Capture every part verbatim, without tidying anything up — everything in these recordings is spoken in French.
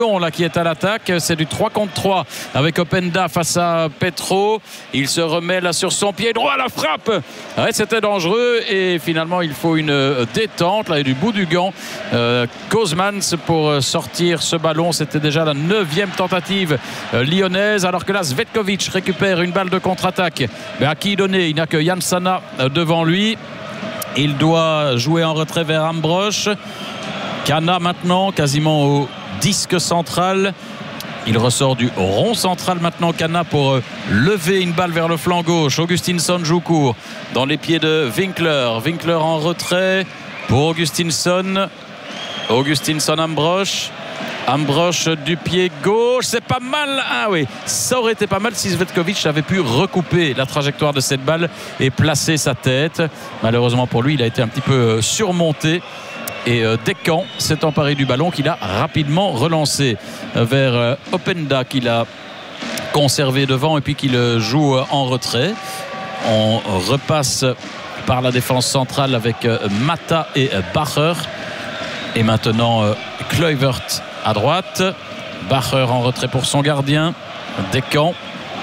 Là qui est à l'attaque, c'est du trois contre trois avec Openda face à Petro. Il se remet là sur son pied droit, la frappe. Ouais, c'était dangereux et finalement il faut une détente là et du bout du gant. Euh, Kozmans pour sortir ce ballon. C'était déjà la neuvième tentative euh, lyonnaise, alors que là Zvetkovic récupère une balle de contre-attaque. Mais à qui donner? Il n'y a que Jansana euh, devant lui. Il doit jouer en retrait vers Ambrosch. Kana maintenant quasiment au disque central. Il ressort du rond central maintenant, Kana, pour lever une balle vers le flanc gauche. Augustinsson joue court dans les pieds de Winkler. Winkler en retrait pour Augustinsson. Augustinsson Ambrosch. Ambrosch du pied gauche, c'est pas mal. Ah oui, ça aurait été pas mal si Zvetkovic avait pu recouper la trajectoire de cette balle et placer sa tête. Malheureusement pour lui, il a été un petit peu surmonté. Et euh, Descamps s'est emparé du ballon qu'il a rapidement relancé euh, vers euh, Openda, qu'il a conservé devant et puis qu'il euh, joue euh, en retrait. On repasse par la défense centrale avec euh, Mata et euh, Bacher. Et maintenant euh, Kluivert à droite. Bacher en retrait pour son gardien. Descamps,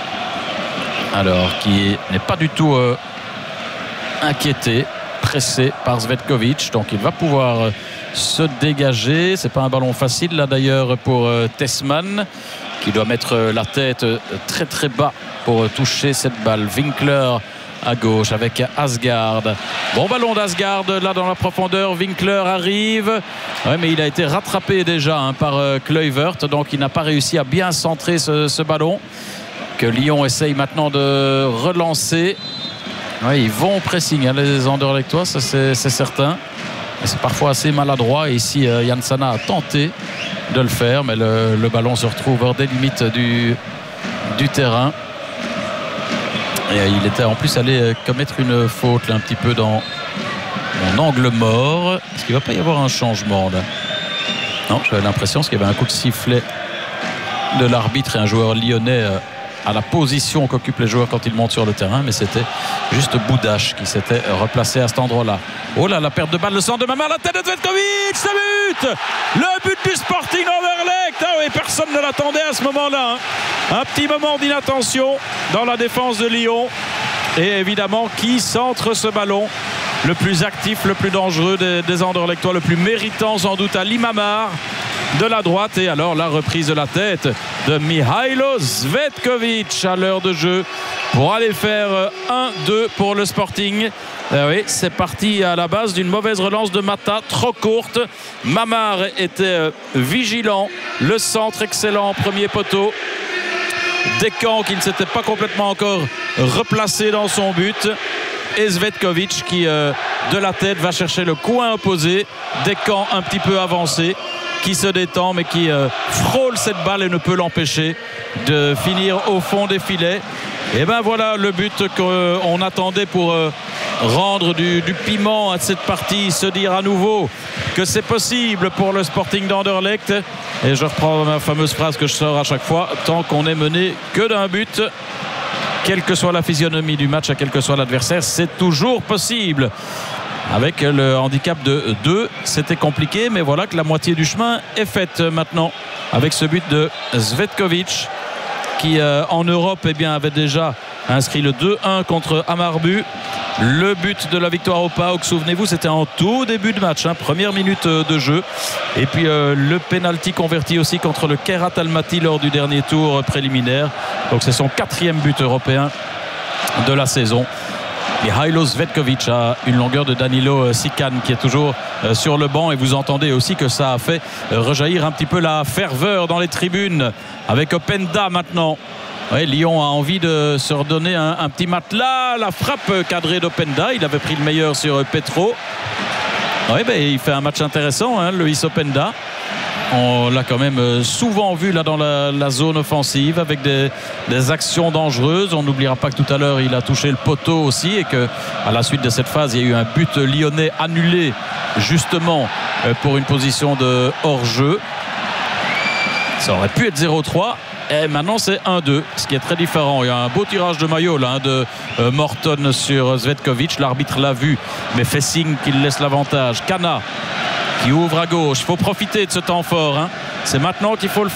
alors qui n'est pas du tout euh, inquiété, pressé par Zvetkovic, donc il va pouvoir se dégager. C'est pas un ballon facile là d'ailleurs pour Tessman, qui doit mettre la tête très très bas pour toucher cette balle. Winkler à gauche avec Asgard. Bon ballon d'Asgard là dans la profondeur. Winkler arrive, ouais, mais il a été rattrapé déjà hein, par Kluivert, donc il n'a pas réussi à bien centrer ce, ce ballon que Lyon essaye maintenant de relancer. Oui, ils vont au pressing, hein, les Anderlechtois, ça c'est, c'est certain. Mais c'est parfois assez maladroit. Et ici, euh, Jansana a tenté de le faire, mais le, le ballon se retrouve hors des limites du, du terrain. Et euh, il était en plus allé euh, commettre une faute là, un petit peu dans mon angle mort. Est-ce qu'il ne va pas y avoir un changement là? Non, j'avais l'impression qu'il y avait un coup de sifflet de l'arbitre et un joueur lyonnais euh, à la position qu'occupent les joueurs quand ils montent sur le terrain, mais c'était juste Boudache qui s'était replacé à cet endroit-là. Oh là, la perte de balle, le centre de Mamar, la tête de Zvetkovic, ce but, le but du Sporting Anderlecht. Ah oui, personne ne l'attendait à ce moment-là, hein. Un petit moment d'inattention dans la défense de Lyon, et évidemment qui centre ce ballon, le plus actif, le plus dangereux des, des Anderlechtois, le plus méritant sans doute, Ali Mamar de la droite. Et alors la reprise de la tête de Mihailo Zvetkovic à l'heure de jeu pour aller faire un deux pour le Sporting. Euh, oui, c'est parti à la base d'une mauvaise relance de Mata, trop courte. Mamar était euh, vigilant, le centre excellent, premier poteau. Descamps qui ne s'était pas complètement encore replacé dans son but, et Zvetkovic qui euh, de la tête va chercher le coin opposé. Descamps un petit peu avancé, qui se détend mais qui euh, frôle cette balle et ne peut l'empêcher de finir au fond des filets. Et ben voilà le but qu'on attendait pour euh, rendre du, du piment à cette partie, se dire à nouveau que c'est possible pour le Sporting d'Anderlecht. Et je reprends ma fameuse phrase que je sors à chaque fois: tant qu'on est mené que d'un but, quelle que soit la physionomie du match, à quel que soit l'adversaire, c'est toujours possible. Avec le handicap de deux, c'était compliqué, mais voilà que la moitié du chemin est faite maintenant avec ce but de Zvetkovic, qui euh, en Europe eh bien, avait déjà inscrit le deux un contre Hammarby. Le but de la victoire au P A O K, souvenez-vous, c'était en tout début de match, hein, première minute de jeu. Et puis euh, le penalty converti aussi contre le Kairat Almaty lors du dernier tour préliminaire. Donc c'est son quatrième but européen de la saison. Mihailo Zvetkovic a une longueur de Danilo Sican qui est toujours sur le banc, et vous entendez aussi que ça a fait rejaillir un petit peu la ferveur dans les tribunes avec Openda maintenant. Ouais, Lyon a envie de se redonner un, un petit matelas. La frappe cadrée d'Openda, il avait pris le meilleur sur Petro. Ouais, ben, il fait un match intéressant, hein, Loïs Openda. On l'a quand même souvent vu là dans la, la zone offensive avec des, des actions dangereuses. On n'oubliera pas que tout à l'heure il a touché le poteau aussi, et que à la suite de cette phase il y a eu un but lyonnais annulé justement pour une position de hors-jeu. Ça aurait pu être zéro trois. Et maintenant c'est un deux, ce qui est très différent. Il y a un beau tirage de maillot là, hein, de euh, Morton sur Zvetkovic. L'arbitre l'a vu mais fait signe qu'il laisse l'avantage. Kana qui ouvre à gauche, il faut profiter de ce temps fort, hein. C'est maintenant qu'il faut le